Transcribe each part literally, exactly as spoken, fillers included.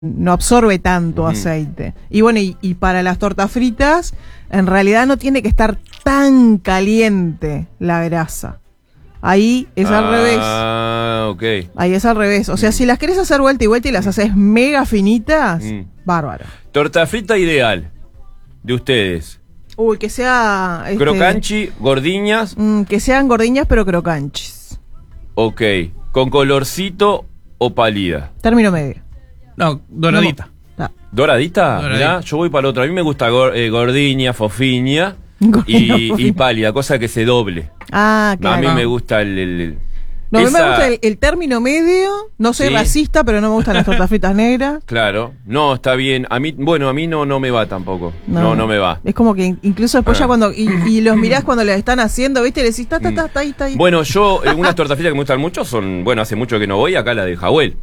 no absorbe tanto aceite. Y bueno, y, y para las tortas fritas, en realidad no tiene que estar tan caliente la grasa. Ahí es ah, al revés. Ah, ok. Ahí es al revés. O sea, mm. si las querés hacer vuelta y vuelta y las haces mega finitas, mm. bárbaro. Torta frita ideal de ustedes. Uy, que sea... Este, crocanchi, gordiñas. Mm, que sean gordiñas pero crocanchis. Ok. ¿Con colorcito o pálida? Término medio. No, doradita. No, no. ¿Doradita? Doradita. Mirá, yo voy para el otro. A mí me gusta gor, eh, gordiña, fofiña y, y pálida, cosa que se doble. Ah, claro. A mí me gusta el... el, el no, esa... a mí me gusta el, el término medio. No soy ¿Sí? racista, pero no me gustan las tortas fritas negras. Claro. No, está bien. A mí, bueno, a mí no, no me va tampoco. No, no, no me va. Es como que incluso después ah. ya cuando... Y, y los mirás cuando les están haciendo, ¿viste? Y le decís, ta, ta, ta, ta, ta, ta. Bueno, yo, eh, unas tortas fritas que me gustan mucho son... Bueno, hace mucho que no voy, acá la de Jahuel.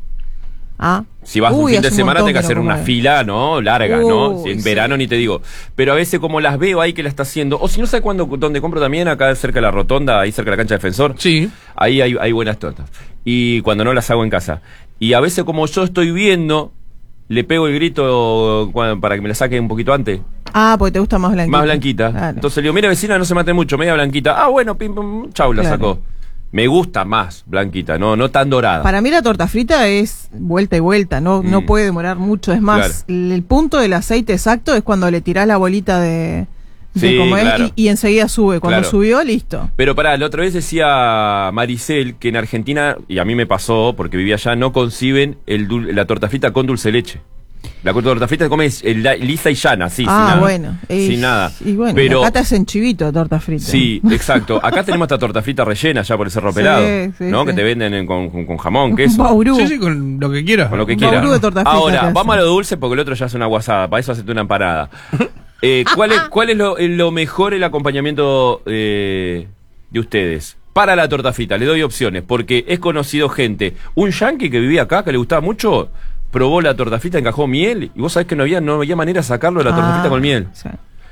Ah. Si vas Uy, un fin de semana tenés que hacer no una fila, ¿no? Larga, Uy, ¿no? Si en sí. verano ni te digo. Pero a veces como las veo ahí que la está haciendo, o si no sé cuándo, dónde compro también, acá cerca de la rotonda, ahí cerca de la cancha de Defensor. Sí. Ahí hay, hay buenas tortas. Y cuando no las hago en casa. Y a veces como yo estoy viendo, le pego el grito cuando, para que me la saque un poquito antes. Ah, porque te gusta más blanquita. Más blanquita. Claro. Entonces le digo, mira vecina, no se mate mucho, media blanquita. Ah, bueno, pim, pim, chau, la Claro. sacó. Me gusta más blanquita, no, no tan dorada. Para mí la torta frita es vuelta y vuelta, no, Mm. no puede demorar mucho. Es más, Claro. el, el punto del aceite exacto es cuando le tirás la bolita de, de Sí, como es claro. y, y enseguida sube. Cuando Claro. subió, listo. Pero pará, la otra vez decía Maricel que en Argentina, y a mí me pasó porque vivía allá, no conciben el dul- la torta frita con dulce de leche. La torta frita se come el- la- lisa y llana, sí, ah, sin nada. bueno. Sin Y- nada. Y bueno, Pero, acá te hacen chivito de torta frita. sí, exacto. Acá tenemos esta torta frita rellena ya por el Cerro Sí, Pelado, sí, ¿no? sí. Que te venden en- con, con, con jamón, Un queso. baurú. Sí, sí, con lo que quieras. Con lo que Un quieras. baurú de torta frita te Ahora, hacen. vamos a lo dulce porque el otro ya es una guasada. Para eso hacerte una empanada. Eh, ¿Cuál es, cuál es lo, lo mejor el acompañamiento eh, de ustedes? Para la torta frita, le doy opciones, porque es conocido gente. Un yankee que vivía acá, que le gustaba mucho, probó la torta frita, encajó miel, y vos sabés que no había, no había manera de sacarlo de la torta Ah, frita con miel. sí.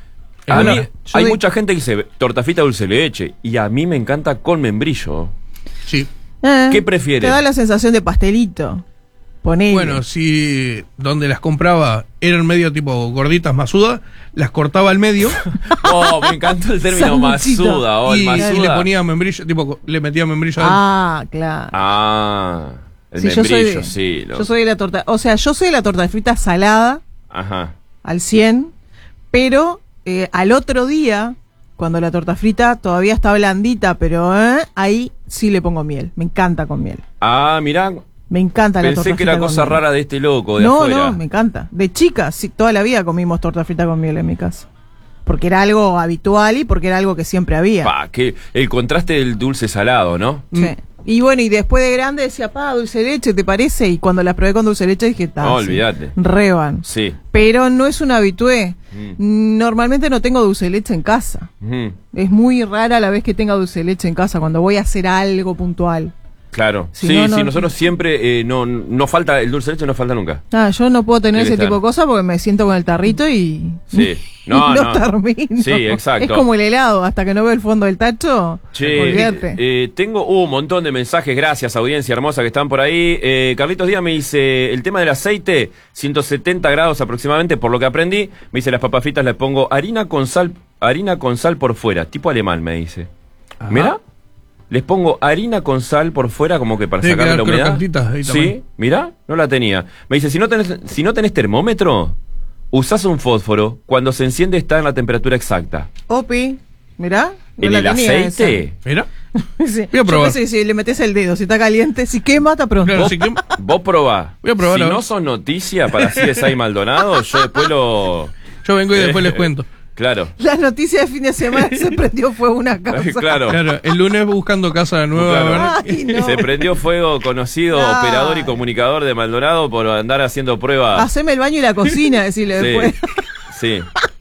A Bueno, mí, yo hay de- mucha gente que dice torta frita dulce de leche, y a mí me encanta con membrillo. Sí. Eh, ¿Qué prefieres? Te da la sensación de pastelito. Ponele. Bueno, si donde las compraba eran medio tipo gorditas masudas, las cortaba al medio Oh, me encantó el término Sanguchito. masuda, oh, el y, y masuda. le ponía membrillo, tipo, le metía membrillo adentro. Ah, claro. Ah, el Sí, yo soy membrillo, de- sí. lo- Yo soy de la torta, o sea, yo soy de la torta frita salada Ajá. al cien, pero eh, al otro día, cuando la torta frita todavía está blandita, pero eh, ahí sí le pongo miel. Me encanta con miel. Ah, mirá, Me encanta la torta pensé frita que era con cosa miel. rara de este loco de No, afuera. no, me encanta. De chica, sí, toda la vida comimos torta frita con miel en mi casa. Porque era algo habitual y porque era algo que siempre había. Pa, que el contraste del dulce salado, ¿no? Sí. Y bueno, y después de grande decía, pa, dulce de leche, ¿te parece? Y cuando las probé con dulce de leche dije, ta, No, sí, olvídate. reban. Sí. Pero no es un habitué. Mm. Normalmente no tengo dulce de leche en casa. Ujú. Es muy rara la vez que tenga dulce de leche en casa, cuando voy a hacer algo puntual. Claro. Si sí, no, no- sí, nosotros siempre, eh, no, no falta, el dulce de leche no falta nunca. Ah, yo no puedo tener Tiene que ese estar. tipo de cosas porque me siento con el tarrito y, Sí. y No, no, no. termino. Sí, exacto. Es como el helado, hasta que no veo el fondo del tacho, Che, olvídate. eh, tengo un montón de mensajes, gracias audiencia hermosa que están por ahí. Eh, Carlitos Díaz me dice, el tema del aceite, ciento setenta grados aproximadamente, por lo que aprendí, me dice las papas fritas le pongo harina con sal, harina con sal por fuera, tipo alemán me dice. Ajá. Mirá, les pongo harina con sal por fuera como que para Debe sacarle quedar la humedad. crocantitas ahí Sí, también. mirá, no la tenía. Me dice, si no tenés, si no tenés termómetro, usás un fósforo, cuando se enciende está en la temperatura exacta. Opi, mirá. no ¿En la el tenía aceite? Mira. esa. Sí. Voy a probar. Yo pensé que si le metes el dedo, si está caliente, si quema, está pronto. Claro, Vos, sí que- vos probá. Voy a probar, Si a ver. no sos noticia para C S I Maldonado, yo después lo... Yo vengo y después Eh, les cuento. Claro. La noticia de fin de semana se prendió fuego una casa. Claro. Claro, el lunes buscando casa nueva. Claro. a ver. Ay, no. Se prendió fuego conocido Ay. operador y comunicador de Maldonado por andar haciendo pruebas. Haceme el baño y la cocina, decirle después. Sí. Sí.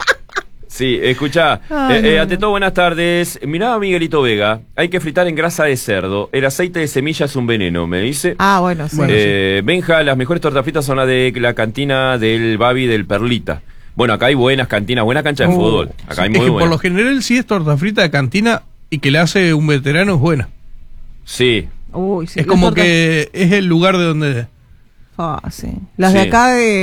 Sí, escuchá, Ay, eh, no, eh, no. ante todo, buenas tardes. Mirá, Miguelito Vega, hay que fritar en grasa de cerdo. El aceite de semilla es un veneno, me dice. Ah, bueno, sí. Bueno, eh, Benja, las mejores tortas fritas son las de la cantina del Babi del Perlita. Bueno, acá hay buenas cantinas, buena cancha de Uh, fútbol. Acá hay es muy que por lo buenas. general, si es torta frita de cantina y que le hace un veterano, es buena. Sí. Uy, sí, Es la como torta- que es el lugar de donde Ah, sí. Las Sí. de acá de